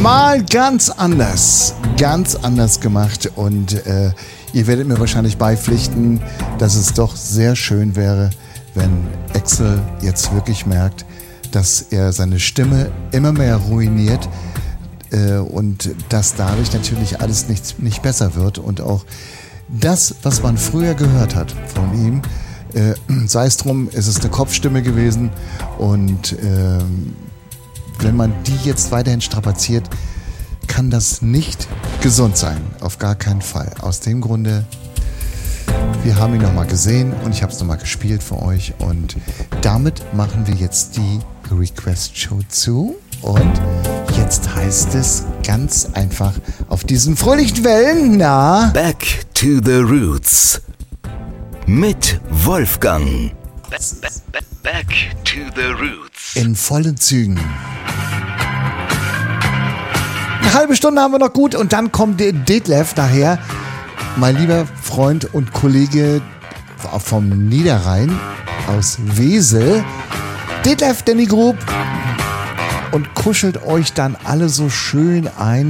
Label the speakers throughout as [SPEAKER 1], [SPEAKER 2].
[SPEAKER 1] Mal ganz anders gemacht und ihr werdet mir wahrscheinlich beipflichten, dass es doch sehr schön wäre, wenn Axl jetzt wirklich merkt, dass er seine Stimme immer mehr ruiniert und dass dadurch natürlich alles nicht besser wird und auch das, was man früher gehört hat von ihm, sei es drum, ist es eine Kopfstimme gewesen und wenn man die jetzt weiterhin strapaziert, kann das nicht gesund sein. Auf gar keinen Fall. Aus dem Grunde, wir haben ihn nochmal gesehen und ich habe es nochmal gespielt für euch und damit machen wir jetzt die Request Show zu und jetzt heißt es ganz einfach auf diesen fröhlichen Wellen,
[SPEAKER 2] Back to the Roots mit Wolfgang. Back to the Roots.
[SPEAKER 1] In vollen Zügen. Eine halbe Stunde haben wir noch gut und dann kommt Detlef daher, mein lieber Freund und Kollege vom Niederrhein aus Wesel. Detlef Danny Group und kuschelt euch dann alle so schön ein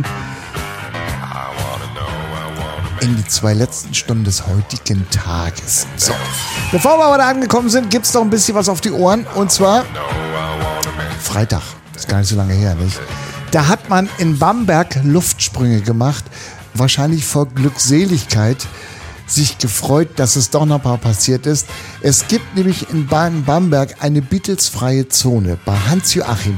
[SPEAKER 1] in die 2 letzten Stunden des heutigen Tages. So, bevor wir aber da angekommen sind, gibt's noch ein bisschen was auf die Ohren und zwar Freitag, ist gar nicht so lange her, nicht? Da hat man in Bamberg Luftsprünge gemacht, wahrscheinlich vor Glückseligkeit, sich gefreut, dass es doch noch mal passiert ist. Es gibt nämlich in Bamberg eine Beatles-freie Zone bei Hans-Joachim.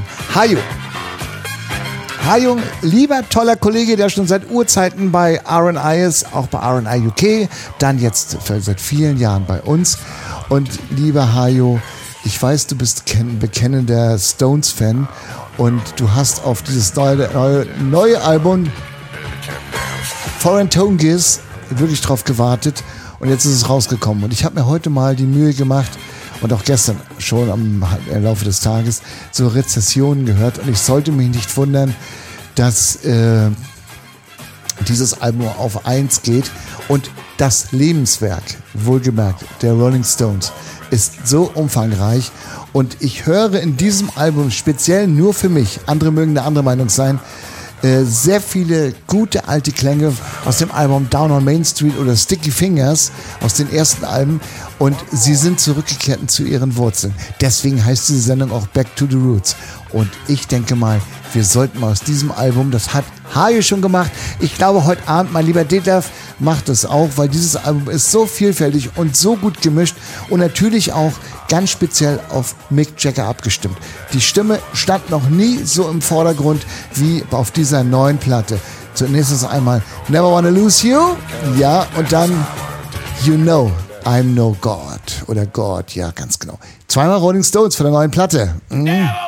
[SPEAKER 1] Hajo, lieber toller Kollege, der schon seit Urzeiten bei R&I ist, auch bei R&I UK, dann jetzt seit vielen Jahren bei uns. Und lieber Hajo, ich weiß, du bist bekennender Stones-Fan und du hast auf dieses neue Album Foreign Tongues wirklich drauf gewartet und jetzt ist es rausgekommen. Und ich habe mir heute mal die Mühe gemacht und auch gestern schon im Laufe des Tages so Rezessionen gehört und ich sollte mich nicht wundern, dass dieses Album auf 1 geht und das Lebenswerk, wohlgemerkt, der Rolling Stones ist so umfangreich und ich höre in diesem Album speziell nur für mich, andere mögen eine andere Meinung sein, sehr viele gute alte Klänge aus dem Album Down on Main Street oder Sticky Fingers aus den ersten Alben und sie sind zurückgekehrt zu ihren Wurzeln. Deswegen heißt diese Sendung auch Back to the Roots. Und ich denke mal, wir sollten mal aus diesem Album, das hat Hajo schon gemacht, ich glaube heute Abend, mein lieber Detlef, macht es auch, weil dieses Album ist so vielfältig und so gut gemischt und natürlich auch ganz speziell auf Mick Jagger abgestimmt. Die Stimme stand noch nie so im Vordergrund wie auf dieser neuen Platte. Zunächst ist einmal Never Wanna Lose You, ja, und dann You Know I'm No God oder God, ja, ganz genau. 2-mal Rolling Stones von der neuen Platte.
[SPEAKER 3] Never